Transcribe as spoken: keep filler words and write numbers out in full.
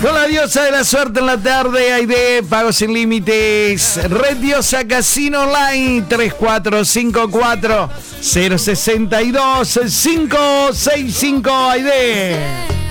Con la diosa de la suerte en la tarde, Aide, pagos sin límites. Red Diosa Casino Online, tres cuatro cinco cuatro cero seis dos cinco seis cinco, Aide.